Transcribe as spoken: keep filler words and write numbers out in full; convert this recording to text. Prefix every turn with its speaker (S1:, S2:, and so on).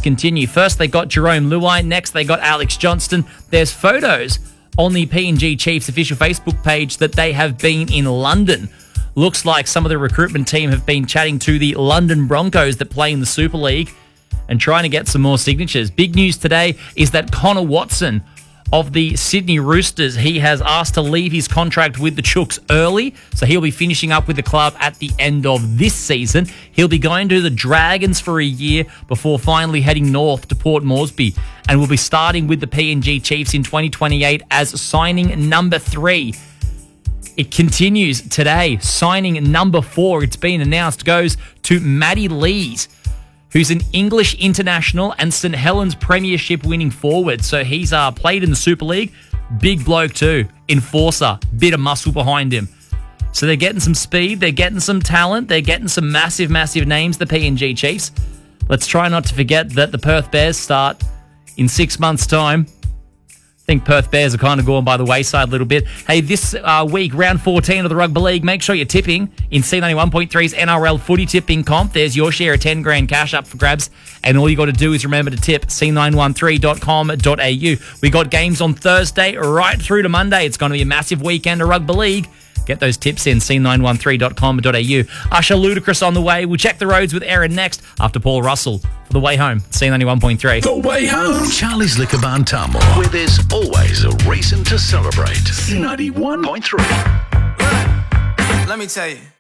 S1: continue. First, they got Jerome Luai. Next, they got Alex Johnston. There's photos on the P N G Chiefs official Facebook page that they have been in London. Looks like some of the recruitment team have been chatting to the London Broncos that play in the Super League and trying to get some more signatures. Big news today is that Connor Watson of the Sydney Roosters, he has asked to leave his contract with the Chooks early, so he'll be finishing up with the club at the end of this season. He'll be going to the Dragons for a year before finally heading north to Port Moresby, and will be starting with the P N G Chiefs in twenty twenty-eight as signing number three. It continues today. Signing number four, it's been announced, goes to Matty Lees, who's an English international and St Helens Premiership winning forward. So he's uh, played in the Super League. Big bloke too. Enforcer. Bit of muscle behind him. So they're getting some speed. They're getting some talent. They're getting some massive, massive names, the P N G Chiefs. Let's try not to forget that the Perth Bears start in six months' time. I think Perth Bears are kind of going by the wayside a little bit. Hey, this uh, week, round fourteen of the Rugby League, make sure you're tipping in C ninety-one point three's N R L Footy Tipping Comp. There's your share of ten grand cash up for grabs. And all you got to do is remember to tip c nine one three dot com dot a u. We got games on Thursday right through to Monday. It's going to be a massive weekend of Rugby League. Get those tips in, c nine one three dot com dot a u. Usher Ludacris on the way. We'll check the roads with Aaron next after Paul Russell for The Way Home, C ninety-one point three.
S2: The Way Home. Charlie's Liquor Barn Tamil, where there's always a reason to celebrate. C ninety-one point three.
S3: Let me tell you.